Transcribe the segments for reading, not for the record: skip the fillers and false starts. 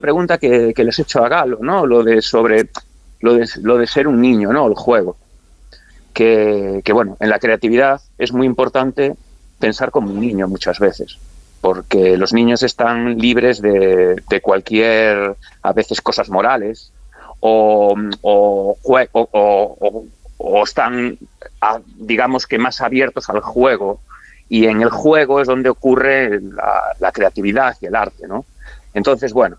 pregunta que les he hecho a Galo, ¿no? Lo de ser un niño, ¿no? El juego. Que bueno, en la creatividad es muy importante pensar como un niño muchas veces, porque los niños están libres de cualquier, a veces, cosas morales, o están, digamos que más abiertos al juego, y en el juego es donde ocurre la creatividad y el arte, ¿no? Entonces, bueno,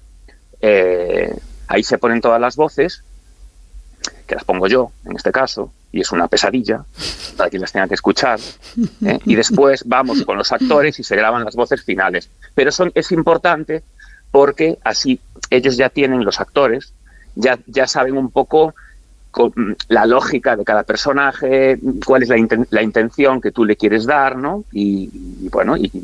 ahí se ponen todas las voces, que las pongo yo, en este caso, y es una pesadilla para quien las tenga que escuchar, y después vamos con los actores y se graban las voces finales. Pero es importante porque así ellos ya tienen, los actores, ya saben un poco con la lógica de cada personaje, cuál es la intención que tú le quieres dar, ¿no? Y bueno, y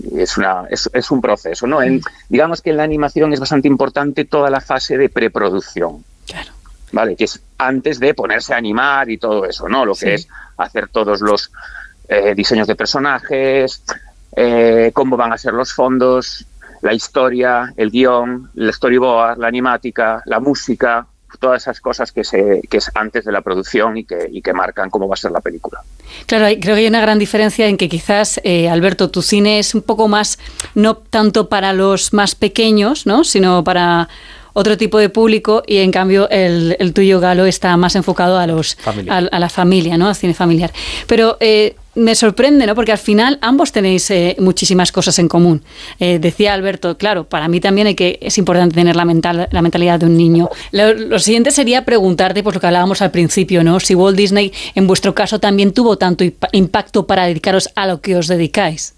es un proceso, ¿no? Digamos que en la animación es bastante importante toda la fase de preproducción. Claro. ¿Vale? Que es antes de ponerse a animar y todo eso, ¿no? Lo que es hacer todos los diseños de personajes, cómo van a ser los fondos, la historia, el guión, el storyboard, la animática, la música, todas esas cosas que es antes de la producción y que marcan cómo va a ser la película. Claro, creo que hay una gran diferencia en que quizás, Alberto, tu cine es un poco más, no tanto para los más pequeños, ¿no? Sino para otro tipo de público, y en cambio el tuyo, Galo, está más enfocado a la familia, ¿no? Al cine familiar. Pero me sorprende, ¿no? Porque al final ambos tenéis muchísimas cosas en común. Decía Alberto, claro, para mí también es importante tener la mentalidad de un niño. Lo siguiente sería preguntarte, pues lo que hablábamos al principio, ¿no? Si Walt Disney, en vuestro caso, también tuvo tanto impacto para dedicaros a lo que os dedicáis.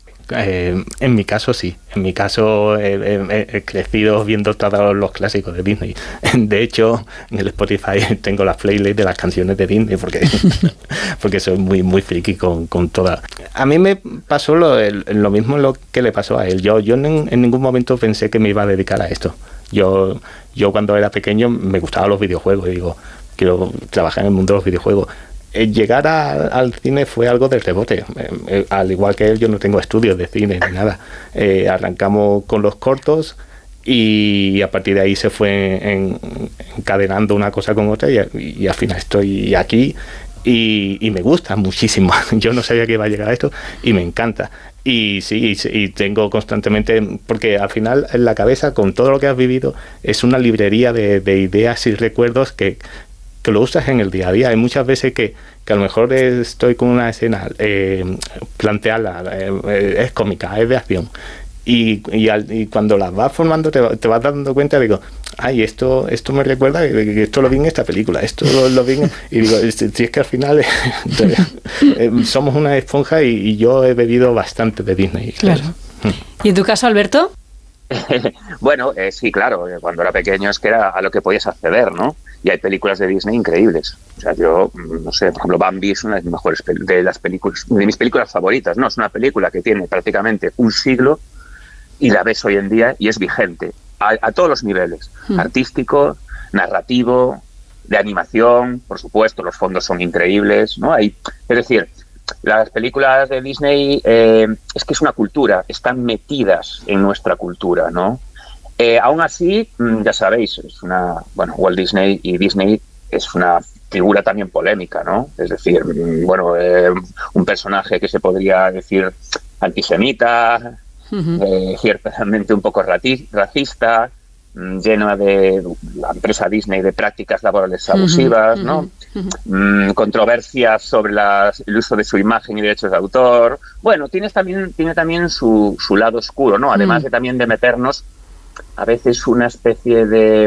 En mi caso sí, en mi caso he crecido viendo todos los clásicos de Disney. De hecho, en el Spotify tengo la playlist de las canciones de Disney porque soy muy muy friki con todas. A mí me pasó lo mismo lo que le pasó a él. Yo en ningún momento pensé que me iba a dedicar a esto. Yo cuando era pequeño me gustaban los videojuegos y digo, quiero trabajar en el mundo de los videojuegos. Llegar al cine fue algo de rebote. Al igual que él, yo no tengo estudios de cine ni nada. Arrancamos con los cortos y a partir de ahí se fue encadenando una cosa con otra y al final estoy aquí y me gusta muchísimo. Yo no sabía que iba a llegar a esto y me encanta. Y sí, y tengo constantemente, porque al final en la cabeza, con todo lo que has vivido, es una librería de ideas y recuerdos que lo usas en el día a día. Hay muchas veces que a lo mejor estoy con una escena, plantearla, es cómica, es de acción, y cuando las vas formando te vas dando cuenta, digo, ay, esto me recuerda que esto lo vi en esta película, esto lo vi y digo, si es que al final somos una esponja y yo he bebido bastante de Disney. Claro. ¿Y en tu caso, Alberto? Bueno, sí, claro, cuando era pequeño es que era a lo que podías acceder, ¿no? Y hay películas de Disney increíbles. O sea, yo, no sé, por ejemplo, Bambi es una de mis mejores de mis películas favoritas, ¿no? Es una película que tiene prácticamente un siglo y la ves hoy en día y es vigente a todos los niveles, artístico, narrativo, de animación, por supuesto, los fondos son increíbles, ¿no? Es decir, las películas de Disney es que es una cultura, están metidas en nuestra cultura, ¿no? Aún así, ya sabéis, Walt Disney y Disney es una figura también polémica, ¿no? Es decir, bueno, un personaje que se podría decir antisemita, ciertamente un poco racista, lleno de la empresa Disney de prácticas laborales abusivas, ¿no? Controversias sobre el uso de su imagen y derechos de autor. Bueno, tiene también su lado oscuro, ¿no? Además de también de meternos a veces una especie de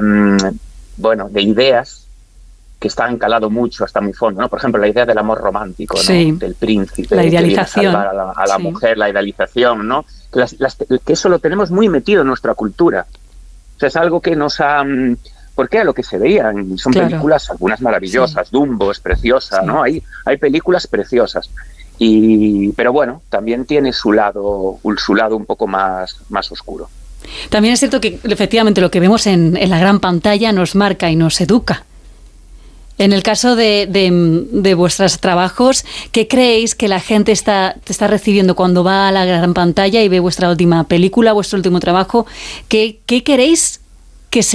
ideas que están calado mucho hasta muy fondo, ¿no? Por ejemplo, la idea del amor romántico, ¿no? Sí. Del príncipe, la idealización, que viene a salvar a la mujer, la idealización, ¿no? Que eso lo tenemos muy metido en nuestra cultura. O sea, es algo que nos ha... Porque era lo que se veían, son películas, algunas maravillosas, Dumbo es preciosa, ¿no? Hay películas preciosas. Pero bueno, también tiene su lado un poco más oscuro. También es cierto que efectivamente lo que vemos en la gran pantalla nos marca y nos educa. En el caso de vuestros trabajos, ¿qué creéis que la gente te está recibiendo cuando va a la gran pantalla y ve vuestra última película, vuestro último trabajo? ¿Qué queréis